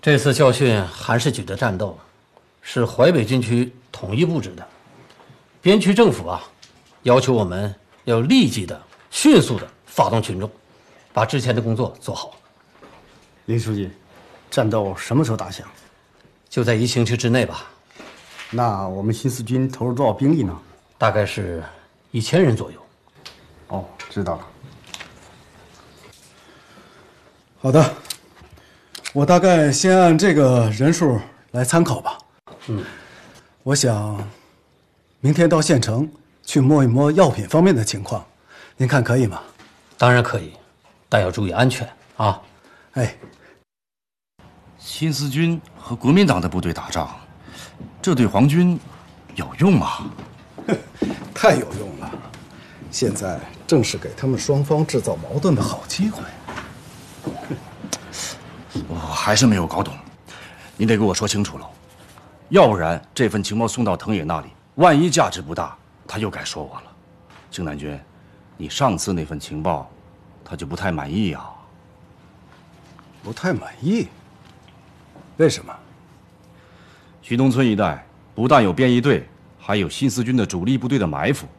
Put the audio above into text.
这次教训韩世举的战斗，是淮北军区统一布置的。边区政府要求我们要立即的、迅速的发动群众，把之前的工作做好。 林书记，战斗什么时候打响？ 就在1星期之内吧。 那我们新四军投入多少兵力呢？ 大概是1000人左右。 哦，知道了。好的，我大概先按这个人数来参考吧。我想明天到县城去摸一摸药品方面的情况，您看可以吗？ 当然可以，但要注意安全啊。 哎， 新四军和国民党的部队打仗，这对皇军有用吗？ 太有用了！现在正是给他们双方制造矛盾的好机会。 我还是没有搞懂，你得给我说清楚喽，要不然这份情报送到藤野那里，万一价值不大，他又该说我了。靖南军，你上次那份情报，他就不太满意啊。 不太满意？为什么？ 徐东村一带不但有便衣队，还有新四军的主力部队的埋伏，